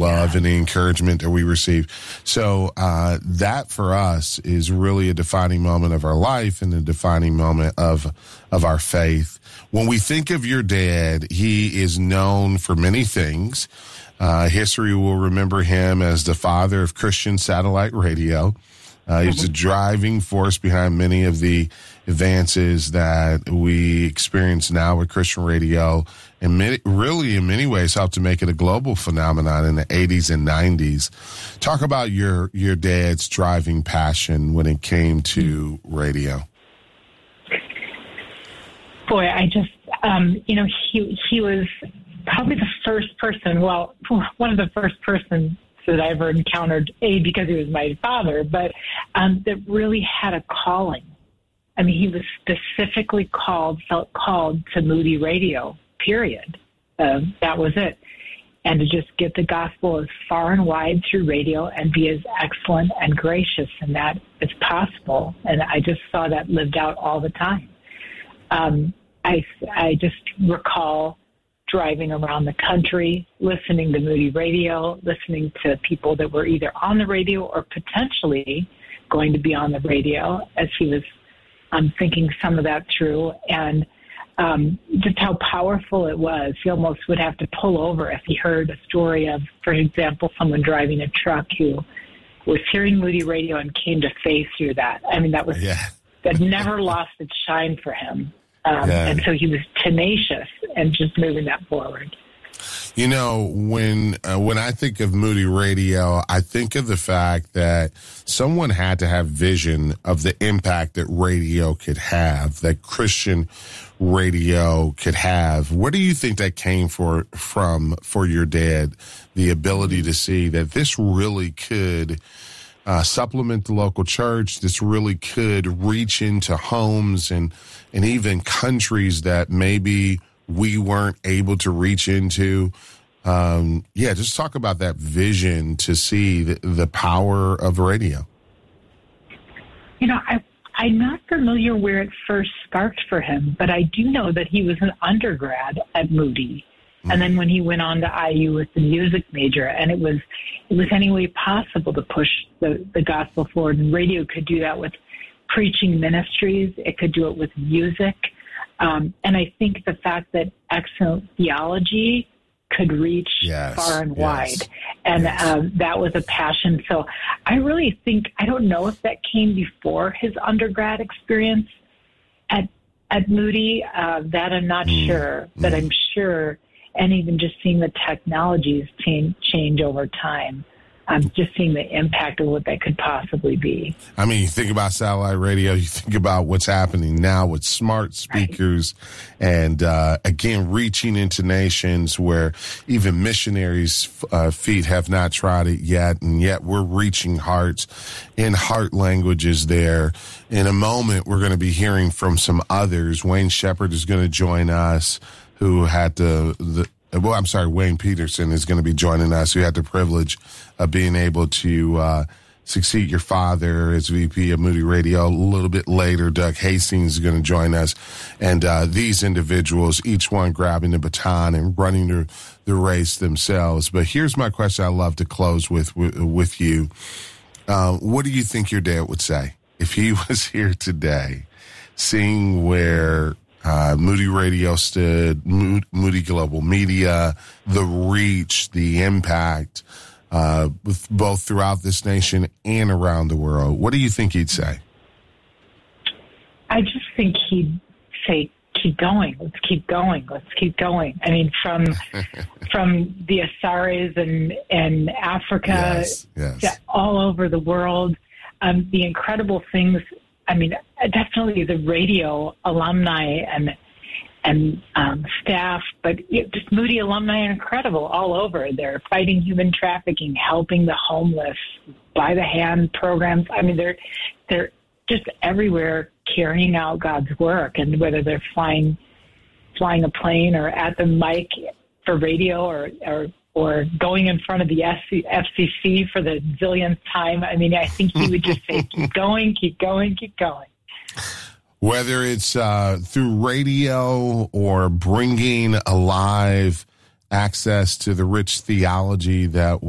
love and the encouragement that we receive. So that for us is really a defining moment of our life and a defining moment of our faith. When we think of your dad, he is known for many things. History will remember him as the father of Christian satellite radio. He's the driving force behind many of the advances that we experience now with Christian radio, and really in many ways helped to make it a global phenomenon in the 80s and 90s. Talk about your dad's driving passion when it came to radio. Boy, I just, he was probably the first person, one of the first persons that I ever encountered, because he was my father, but that really had a calling. I mean, he was specifically felt called to Moody Radio, period. That was it. And to just get the gospel as far and wide through radio and be as excellent and gracious in that as possible. And I just saw that lived out all the time. I just recall driving around the country, listening to Moody Radio, listening to people that were either on the radio or potentially going to be on the radio as he was thinking some of that through, and just how powerful it was. He almost would have to pull over if he heard a story of, for example, someone driving a truck who was hearing Moody Radio and came to faith through that. I mean, that never lost its shine for him. And so he was tenacious and just moving that forward. You know, when I think of Moody Radio, I think of the fact that someone had to have vision of the impact that radio could have, that Christian radio could have. Where do you think that came from for your dad, the ability to see that this really could supplement the local church, this really could reach into homes and even countries that maybe we weren't able to reach into? Just talk about that vision to see the power of radio. You know, I'm not familiar where it first sparked for him, but I do know that he was an undergrad at Moody. Mm-hmm. And then when he went on to IU with the music major, and it was any way possible to push the gospel forward. And radio could do that with preaching ministries. It could do it with music. And I think the fact that excellent theology could reach far and wide. And that was a passion. So I really think, I don't know if that came before his undergrad experience at Moody. That I'm not sure, but I'm sure. And even just seeing the technologies change over time. Just seeing the impact of what that could possibly be. I mean, you think about satellite radio, you think about what's happening now with smart speakers, and again, reaching into nations where even missionaries' feet have not trod it yet, and yet we're reaching hearts in heart languages there. In a moment, we're going to be hearing from some others. Wayne Shepherd is going to join us, who had Wayne Peterson is going to be joining us, who had the privilege of being able to succeed your father as VP of Moody Radio. A little bit later, Doug Hastings is going to join us. And these individuals, each one grabbing the baton and running the race themselves. But here's my question I love to close with you. What do you think your dad would say if he was here today, seeing where Moody Radio stood, Moody Global Media, the reach, the impact, both throughout this nation and around the world? What do you think he'd say? I just think he'd say, keep going. Let's keep going. Let's keep going. I mean, from the Asaris and Africa to all over the world, the incredible things. I mean, definitely the radio alumni and staff, but just Moody alumni are incredible all over. They're fighting human trafficking, helping the homeless, by the hand programs. I mean, they're just everywhere carrying out God's work, and whether they're flying a plane or at the mic for radio or going in front of the FCC for the zillionth time. I mean, I think he would just say, keep going, keep going, keep going. Whether it's through radio or bringing alive access to the rich theology that